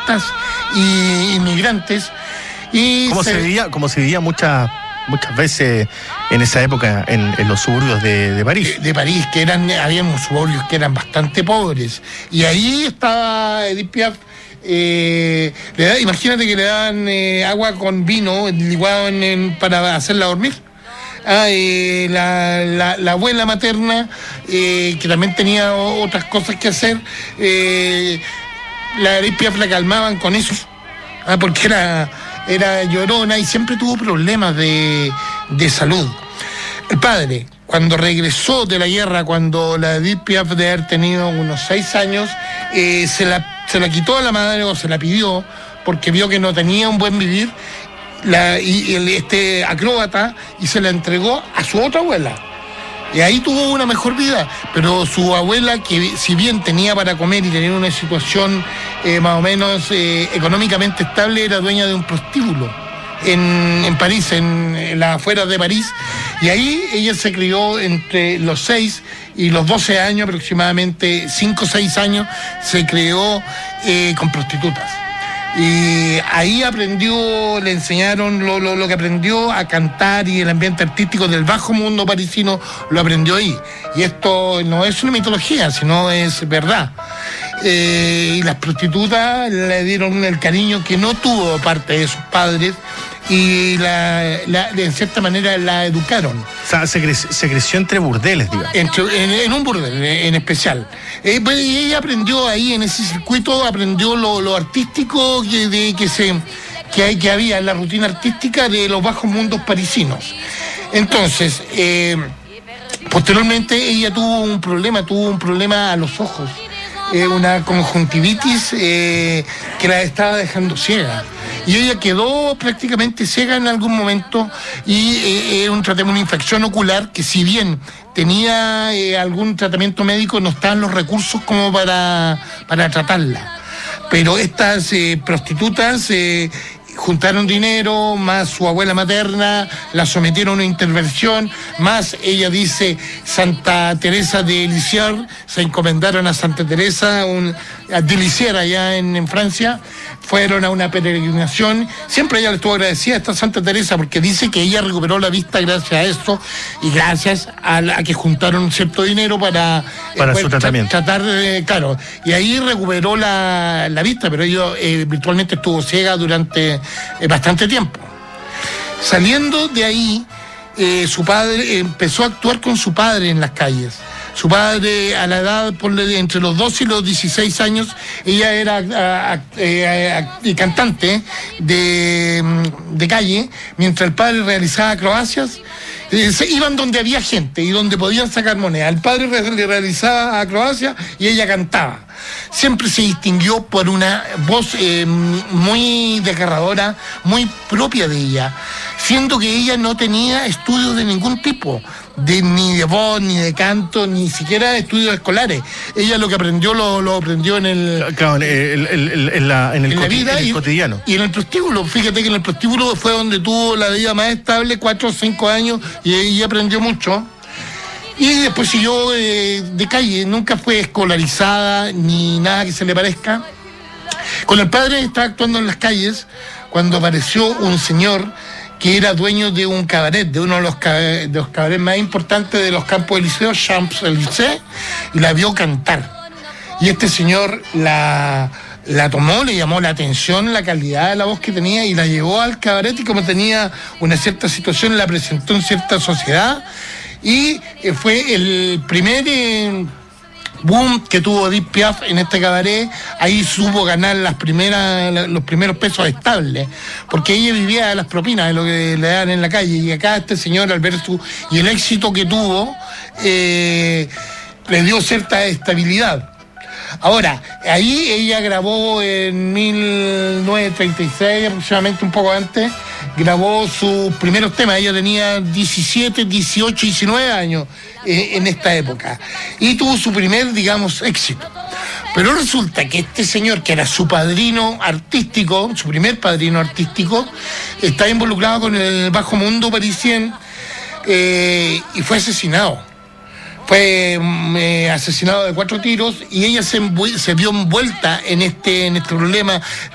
artistas y inmigrantes. Y como se vivía muchas veces en esa época en los suburbios de París. De París, había unos suburbios que eran bastante pobres. Y ahí estaba Edith Piaf. Imagínate que le daban agua con vino licuado para hacerla dormir. La abuela materna, que también tenía otras cosas que hacer, la Edith Piaf la calmaban con eso, porque era llorona y siempre tuvo problemas de salud. El padre, cuando regresó de la guerra, cuando la Edith Piaf de haber tenido unos 6 años, se la quitó a la madre, o se la pidió, porque vio que no tenía un buen vivir, este acróbata, y se la entregó a su otra abuela. Y ahí tuvo una mejor vida, pero su abuela, que si bien tenía para comer y tenía una situación más o menos económicamente estable, era dueña de un prostíbulo en París, en las afueras de París, y ahí ella se crió entre los 6 y los 12 años, aproximadamente 5 o 6 años, se crió con prostitutas. Y ahí le enseñaron lo que aprendió a cantar, y el ambiente artístico del bajo mundo parisino lo aprendió ahí. Y esto no es una mitología, sino es verdad. Y las prostitutas le dieron el cariño que no tuvo parte de sus padres, y en cierta manera la educaron. O sea, se creció entre burdeles, digamos. En un burdel en especial. Y ella aprendió ahí, en ese circuito, aprendió lo artístico que había en la rutina artística de los bajos mundos parisinos. Entonces, posteriormente ella tuvo un problema a los ojos, una conjuntivitis que la estaba dejando ciega. Y ella quedó prácticamente ciega en algún momento, y una infección ocular que, si bien tenía algún tratamiento médico, no estaban los recursos como para tratarla. Pero estas prostitutas juntaron dinero, más su abuela materna, la sometieron a una intervención, más ella dice Santa Teresa de Lisieux, se encomendaron a Santa Teresa de Lisieux allá en Francia, fueron a una peregrinación. Siempre ella le estuvo agradecida a esta Santa Teresa, porque dice que ella recuperó la vista gracias a esto, y gracias a que juntaron cierto dinero para su tratamiento. Claro, y ahí recuperó la vista, pero ella virtualmente estuvo ciega durante bastante tiempo. Saliendo de ahí, su padre empezó a actuar con su padre en las calles. Su padre, a la edad entre los 12 y los 16 años, ella era cantante de calle, mientras el padre realizaba acrobacias. Se iban donde había gente y donde podían sacar moneda. El padre le realizaba acrobacias y ella cantaba. Siempre se distinguió por una voz muy desgarradora, muy propia de ella, siendo que ella no tenía estudios de ningún tipo, ni de voz, ni de canto, ni siquiera estudios escolares. Ella lo que aprendió lo aprendió en el cotidiano. Y en el prostíbulo. Fíjate que en el prostíbulo fue donde tuvo la vida más estable, 4 o 5 años, y ella aprendió mucho. Y después siguió de calle, nunca fue escolarizada ni nada que se le parezca. Con el padre estaba actuando en las calles cuando apareció un señor que era dueño de un cabaret, de uno de los cabarets más importantes de los Campos Elíseos, Champs-Élysées, y la vio cantar. Y este señor la tomó, le llamó la atención la calidad de la voz que tenía, y la llevó al cabaret, y como tenía una cierta situación, la presentó en cierta sociedad, y fue el primer boom que tuvo Edith Piaf en este cabaret. Ahí supo ganar los primeros pesos estables, porque ella vivía de las propinas, de lo que le dan en la calle, y acá este señor, al ver y el éxito que tuvo, le dio cierta estabilidad. Ahora, ahí ella grabó en 1936, aproximadamente un poco antes, grabó sus primeros temas. Ella tenía 17, 18, 19 años en esta época, y tuvo su primer, digamos, éxito. Pero resulta que este señor, que era su padrino artístico, su primer padrino artístico, está involucrado con el bajo mundo parisien, y fue asesinado. Fue asesinado de 4 tiros, y ella se vio envuelta en este problema.